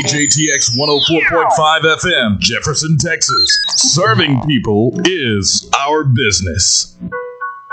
WJTX 104.5 FM, Jefferson, Texas. Serving people is our business.